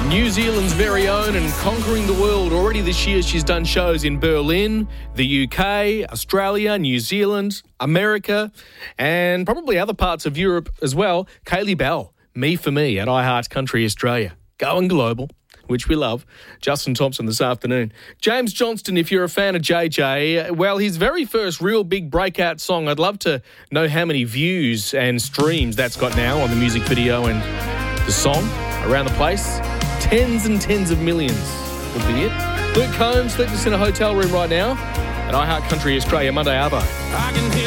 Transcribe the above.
New Zealand's very own and conquering the world. Already this year she's done shows in Berlin, the UK, Australia, New Zealand, America, and probably other parts of Europe as well. Kaylee Bell, Me for Me at iHeart Country Australia. Going global, which we love. Justin Thompson this afternoon. James Johnston, if you're a fan of JJ, well, his very first real big breakout song, I'd love to know how many views and streams that's got now on the music video and the song around the place. Tens and tens of millions would be it. Luke Combs sleeps in a hotel room right now at iHeart Country Australia, Monday Arvo.